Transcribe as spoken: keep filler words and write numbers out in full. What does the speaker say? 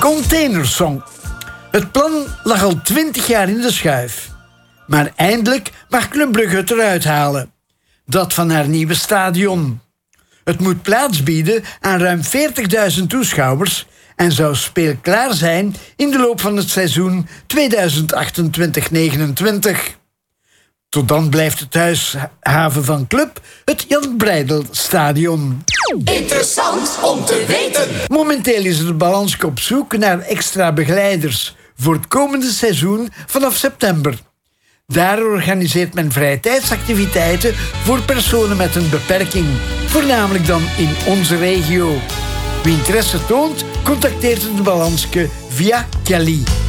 Containersong. Het plan lag al twintig jaar in de schuif. Maar eindelijk mag Club Brugge het eruit halen. Dat van haar nieuwe stadion. Het moet plaats bieden aan ruim veertigduizend toeschouwers en zou speelklaar zijn in de loop van het seizoen tweeduizend achtentwintig negenentwintig. Tot dan blijft het huishaven van Club het Jan Breydel-stadion. Interessant om te weten. Momenteel is de Balans op zoek naar extra begeleiders voor het komende seizoen vanaf september. Daar organiseert men vrije tijdsactiviteiten voor personen met een beperking, voornamelijk dan in onze regio. Wie interesse toont, contacteert de Balanske via Kelly.